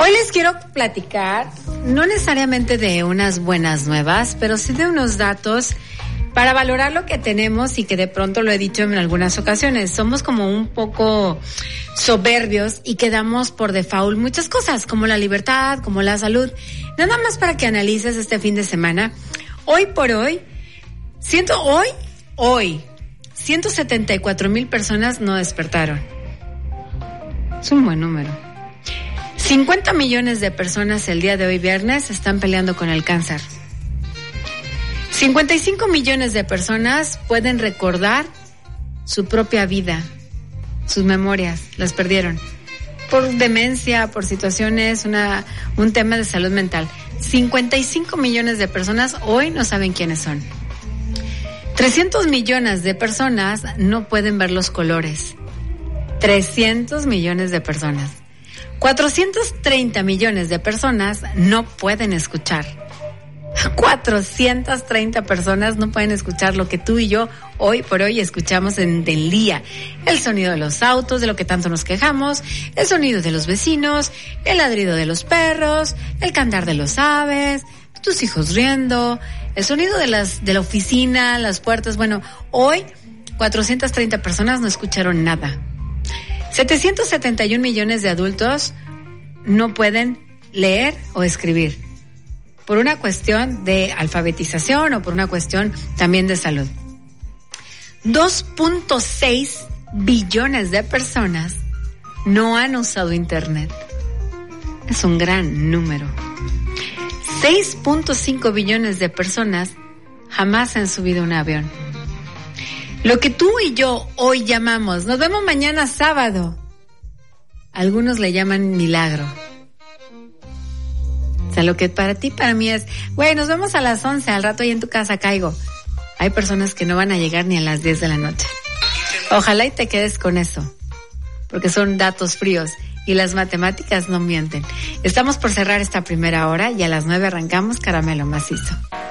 Hoy les quiero platicar, no necesariamente de unas buenas nuevas, pero sí de unos datos para valorar lo que tenemos y que de pronto lo he dicho en algunas ocasiones. Somos como un poco soberbios y quedamos por default muchas cosas, como la libertad, como la salud. Nada más para que analices este fin de semana. Hoy por hoy, 174,000 personas no despertaron. Es un buen número. 50 millones de personas el día de hoy viernes están peleando con el cáncer. 55 millones de personas pueden recordar su propia vida, sus memorias, las perdieron. Por demencia, por situaciones, un tema de salud mental. 55 millones de personas hoy no saben quiénes son. 300 millones de personas no pueden ver los colores. 300 millones de personas. 430 millones de personas no pueden escuchar. 430 personas no pueden escuchar lo que tú y yo hoy por hoy escuchamos en el día. El sonido de los autos, de lo que tanto nos quejamos, el sonido de los vecinos, el ladrido de los perros, el cantar de los aves, tus hijos riendo, el sonido de la oficina, las puertas. Bueno, hoy 430 personas no escucharon nada. 771 millones de adultos no pueden leer o escribir por una cuestión de alfabetización o por una cuestión también de salud. 2.6 billones de personas no han usado internet. Es un gran número. 6.5 billones de personas jamás han subido un avión. Lo que tú y yo hoy llamamos, nos vemos mañana sábado, algunos le llaman milagro. O sea, lo que para ti, para mí es, güey, nos vemos a las 11, al rato ahí en tu casa caigo. Hay personas que no van a llegar ni a las 10 de la noche. Ojalá y te quedes con eso, porque son datos fríos y las matemáticas no mienten. Estamos por cerrar esta primera hora y a las 9 arrancamos Caramelo Macizo.